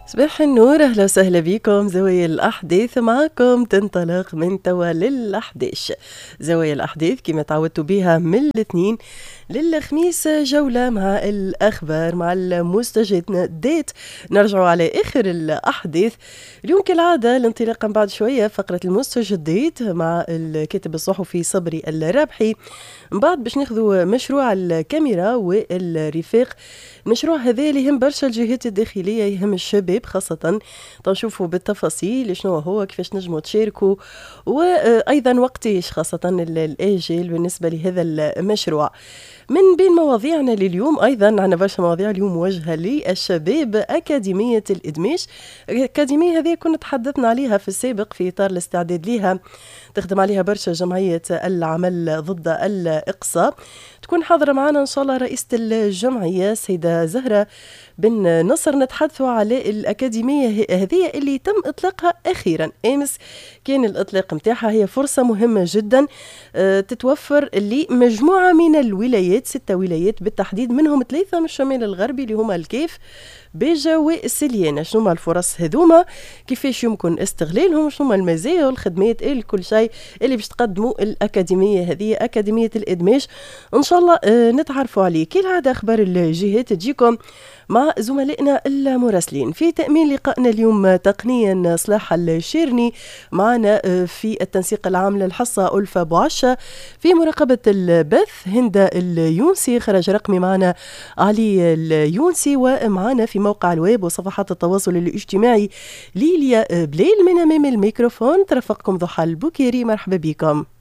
صباح النور، أهلا وسهلا بكم. زوايا الأحداث معكم تنطلق من توا للأحداث. زوايا الأحداث كما تعودتوا بها من الاثنين للخميس، جولة مع الأخبار مع المستجدات، نرجعوا على آخر الأحداث. اليوم كالعادة الانطلاقا بعد شوية فقرة المستجدات مع الكاتب الصحفي صبري الرابحي. من بعد باش ناخذوا مشروع الكاميرا والرفاق. المشروع هذا اللي يهم برشا الجهات الداخلية، يهم الشباب خاصة. تنشوفوا بالتفاصيل شنو هو، كيفاش نجموا تشاركوا، وأيضا وقتاش خاصة الآجال بالنسبة لهذا المشروع. من بين مواضيعنا لليوم أيضا عندنا برشا مواضيع اليوم موجهة للشباب. أكاديمية الإدماج، الأكاديمية هذه كنا تحدثنا عليها في السابق في إطار الاستعداد لها، تخدم عليها برشا جمعية العمل ضد الإقصاء. تكون حاضرة معنا إن شاء الله رئيسة الجمعية سيدة زهرة بن نصر. نتحدثوا على الأكاديمية هذه اللي تم إطلاقها أخيرا أمس، كان الإطلاق متاعها. هي فرصة مهمة جدا تتوفر لمجموعة من الولايات، 6 ولايات بالتحديد، منهم 3 من الشمال الغربي اللي هما الكيف، بيجا والسليانة. شنو ما الفرص هذوما، كيفاش يمكن استغلالهم، شنو ما المزايا والخدمات، كل شيء اللي باش تقدموا الأكاديمية هذه، أكاديمية الإدماج. إن شاء الله نتعرفوا عليه. كالعادة أخبار الجهات تجيكم مع زملائنا المراسلين. في تأمين لقائنا اليوم تقنيا صلاح الشيرني، معنا في التنسيق العام للحصة ألفة بوعشة، في مراقبة البث هند اليونسي، خرج رقمي معنا علي اليونسي، ومعنا في موقع الويب وصفحات التواصل الاجتماعي ليليا بليل. من أمام الميكروفون ترافقكم ضحى البكيري، مرحبا بكم.